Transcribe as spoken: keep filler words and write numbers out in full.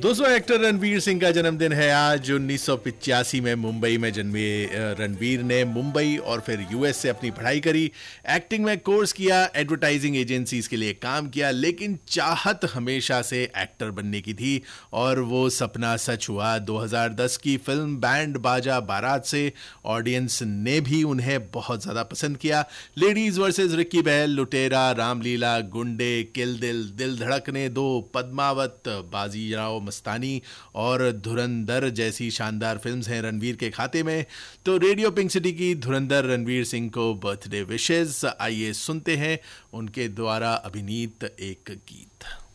दोस्तों, एक्टर रणवीर सिंह का जन्मदिन है आज। उन्नीस सौ पिचासी में मुंबई में जन्मे रणवीर ने मुंबई और फिर यूएस से अपनी पढ़ाई करी। एक्टिंग में कोर्स किया, एडवर्टाइजिंग एजेंसीज के लिए काम किया, लेकिन चाहत हमेशा से एक्टर बनने की थी और वो सपना सच हुआ। दो हज़ार दस की फिल्म बैंड बाजा बारात से ऑडियंस ने भी उन्हें बहुत ज़्यादा पसंद किया। लेडीज वर्सेस रिक्की बहल, लुटेरा, रामलीला, गुंडे, किल दिल, दिल धड़कने दो, पद्मावत, बाजीराव मस्तानी और धुरंधर जैसी शानदार फिल्म्स हैं रणवीर के खाते में। तो रेडियो पिंक सिटी की धुरंधर रणवीर सिंह को बर्थडे विशेस। आइए सुनते हैं उनके द्वारा अभिनीत एक गीत।